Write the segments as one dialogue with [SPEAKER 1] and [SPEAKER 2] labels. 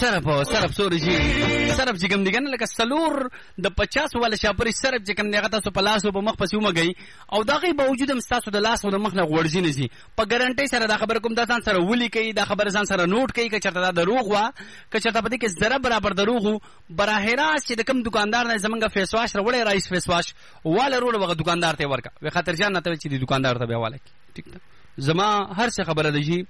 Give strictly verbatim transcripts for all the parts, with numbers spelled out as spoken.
[SPEAKER 1] صرف صرف سوري جی صرف چې کوم دی کنه لکه سلور د پچاس والا شاپري صرف چې کوم دی هغه تاسو په لاس او په مخ پسې ومګئ او دغه باوجود هم تاسو د لاس او د مخ نه غوړځي نه شي په ګارانټي سره دا خبر کوم دا ځان سره ولي کوي دا خبر ځان سره نوٹ کوي که چرته دا دروغ وا که چرته پدې کې ذره برابر دروغ براه راست چې د کوم دکاندار نه زمونږ فیس واش راوړی رئیس فیس واش والا روړ وغه دکاندار ته ورکا وی خاطر جان نه ته چې د دکاندار ته به والا ټیک ده زما هر څه خبره ده جی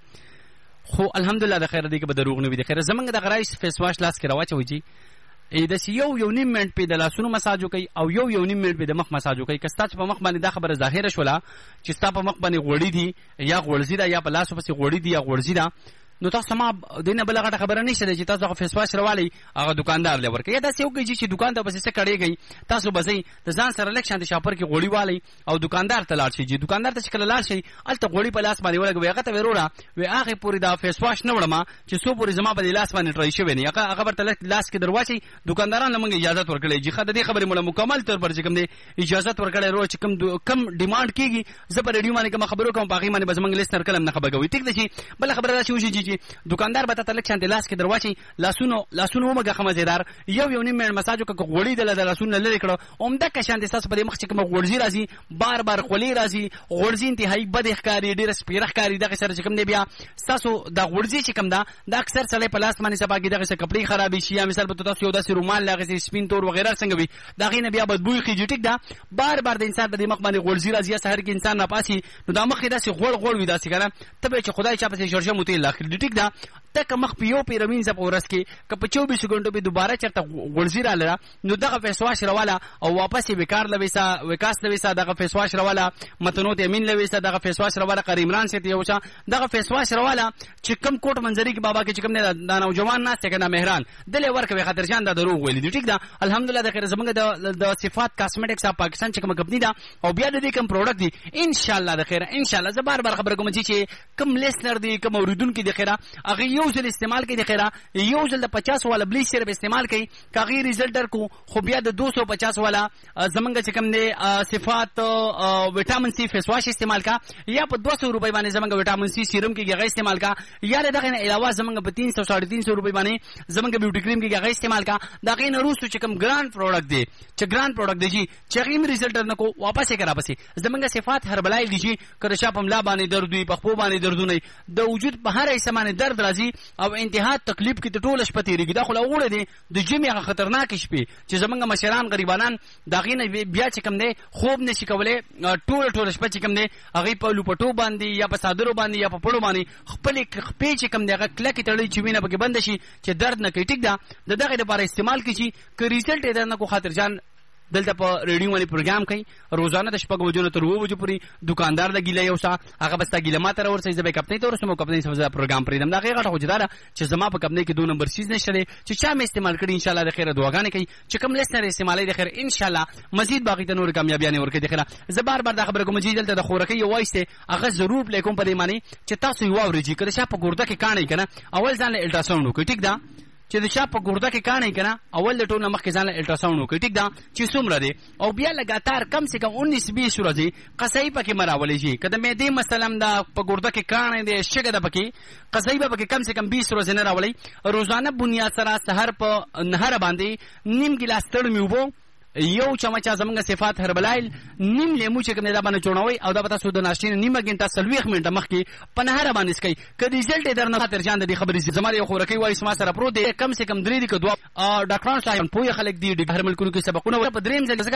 [SPEAKER 1] خو الحمدلله د خیر دی کې به دروغ نه وي د خیر زمونږ د رئیس فیس واش لاس کې راوچوي جی ای د یو یو نیم منټ په د لاسونو مساج کوي او یو یو نیم منټ په د مخ مساج کوي که ستاسو په مخ باندې دا خبره ظاهره شوله چې ستاسو په مخ باندې غوړی دي یا غوړزی دا یا په لاسو پسې غوړی دي یا غوړزی دا نو تاسو ما دینه بل غټه خبره نشته چې تاسو فیس واش راوالي هغه دکاندار لور کې یا دا څه وکړي چې دکان ته بس څه کړيږي تاسو بسې د ځان سره لک شانت شاپر کې غوړی والی او دکاندار ته لاړ شي چې دکاندار ته شکل لاړ شي الته غوړی په لاس باندې ولګوي هغه ته وروړه وي هغه پوری دا فیس واش نه وړم چې سو پوری زما په لاس باندې ټرای شوی نه هغه هغه ورته لاس کې درواشي دکانداران لمنګ اجازه ورکړي چې خدای دې خبره مولا مکمل تر پر چې کوم دې اجازه ورکړي رو چې کوم کم ډیماند کیږي زبر ریډیو باندې کوم خبرو کوم باغی باندې بزمنګ لیسنر کلم نه خبرګوي ټیک ده چې بل خبره راشي وشي چې دکاندار ته تلک شانت لاس کې درواشي لاسونو لاسونو مګه خمزیدار یو یو نیم منټ مساج کو غوړی دل د لاسونو لری کړه اومده که شانت تاسو په مخ چې کوم غوړزي راځي بار بار خولي راځي غوړزي انتهایی بد ښکاری ډیر سپیره ښکاری دغه سره چې کوم دی بیا تاسو د غوړزي چې کوم دا د اکثر سره په لاس باندې سبا کې دغه څه کپڑے خرابې شي یا مثال په تاسو یو داسې رومال لاغې سپین تور وغیرہ څنګه وي دغه نه بیا بدبوې خېږي ټیک دا بار بار د انسان په مخ باندې غوړزي راځي سحر کې انسان نه پاسي نو دا مخ داسې غوړ غوړ وي داسې کنه ته چې خدای چا په شرشه موتی لاخر ټیک دا تک مخ پیو پیرمین زپ ورس کې ک په چوبیس غنټو به دوباره چرته غړزی را لره نو دغه فیس واش راواله او واپس بیکار لويسا وکاس لويسا دغه فیس واش راواله متنوت یمین لويسا دغه فیس واش راواله قریمران سي ته وشا دغه فیس واش راواله چې کم کوټ منظری کې بابا کې چې کم نه دا نوجوان نه څنګه مهران دلې ورکه خاطر جان دا دروغ ویل دي ټیک دا الحمدلله د خیر زمونږ د صفات کاسمیټکس اپ پاکستان چې کوم کمپنی دا او بیا د دې کوم پروډکټ دي ان شاء الله د خیر ان شاء الله زه بار بار خبر کوم چې کم لیسنر دي کم اوریدونکو دي خیره هغه یو ځل استعمال کوي د خیره یو ځل د پچاس والا بلیچ سره استعمال کوي کاغی رزلټ در کو خو بیا د دو سو پچاس والا زمونږ چې کوم دي صفات وټامین سی فیس واش استعمال کا یا په دو سو روپۍ باندې زمونږ وټامین سی سیرم کې هغه استعمال کا یا دغه نه علاوه زمونږ په تین سو ساڑھے تین سو روپۍ باندې زمونږ بیوټی کریم کې هغه استعمال کا دغه نه روسو چې کوم ګران پروډکټ دی چې ګران پروډکټ دی چې چغیم رزلټ نه کو واپس کرا پسې زمونږ صفات هربلای دي چې کړه شاپ هم لا باندې درد وي په خپل باندې دردونه د وجود په هر ایسه باندې درد راځي او انتها تکلیف کې د ټوله شپه تیریږي دا خو لا وړه دي د جیم هغه خطرناک شپې چې زمونږ مشران غریبانان داغې نه بیا چې کوم دی خوب نشي کولای ټوله ټوله شپه چې کوم دی هغه په لوپټو باندې یا په صادرو باندې یا په پړو باندې خپل خپې چې کوم دی هغه کلکې تړلې چې وینه پکې بند شي چې درد نه کوي ټیک ده د دغه لپاره استعمال کړي چې ریزلټ یې درنه کو خاطر جان دلته په ریډیو باندې پروګرام کوي روزانه د شپږ بجو نه تر اوه بجو پورې دکاندار د ګیله یو سا هغه بس تا ګیله ماته راورسي زبې کپنې ته ورسمو کپنې سره پروګرام پرېدم دا غیغه غوجدار چې زما په کپنې کې دوه نمبر سیز نشته چې چا مې استعمال کړي ان شاء الله د خیره دعاګانې کوي چې کوم لیسنر استعمالي د خیر ان شاء الله مزید باقي ته نور کامیابیانه ورکړي د خیره زه بار بار دا خبره کوم چې دلته د خورکې یو وایسته هغه ضرور لیکم په دې معنی چې تاسو یو اوريږي کله چې په ګورده کې کانې کنه اول ځان له الټراساوند وکړي ټیک ده چې د چا په ګورده کې کانې کنه اول د ټول مخ کې ځان له الټراساوند وکړي ټیک ده چې څومره دی او بیا لګاتار کم سے کم انیس بیس ورځې قصې پکې مراولې شي کله مې دې مثلا دا په ګورده کې کانې دې شګه د پکې قصې به پکې کم سے کم بیس ورځې نه راولې روزانه بنیاد سره سحر په نهر باندې نیم ګلاس تړ میوبو یو چمچا زمونږ صفات هربلایل نیم لیمو چې کوم دا باندې چونوي او دا به تاسو د ناشتین نیمه غنټه سلويخ منټه مخکې په نهر باندې سکي کدي رزلټ درنه خاطر جان د دې خبرې زماره یو خورکې وایي سما سره پرو دی کم سے کم درې دی کدو ډاکټران صاحب پوهه خلک دی د هر ملکونو کې سبقونه په دریم ځل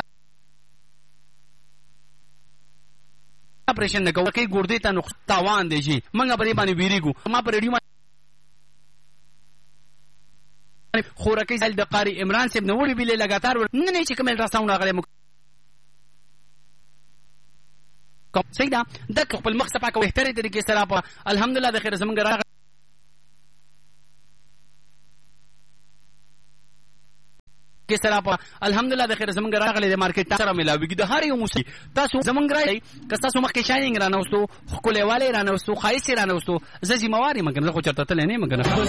[SPEAKER 1] اپریشن نه کوي کې ګردې ته نقص تاوان دی جی منګه پرې باندې ویریګو ما پر ریډیو خورکې ځل د قاری عمران صاحب نو وړي بل لګاتار نه نه چې کوم الټراساوند راغلی کوم سیدا د خپل مخ صفه کوي ترې طریقې سره په الحمدلله د خیر زمونږ راغلی کې سره په الحمدلله د خیر زمونږ راغلی د مارکیټ سره ملاويږي د هر یو موسی تاسو زمونږ راځي که تاسو مخ کې شاینینګ رانه وستو خو کولې والے رانه وستو خایسي رانه وستو زه ذمہواری مګر خو چرته تل نه مګر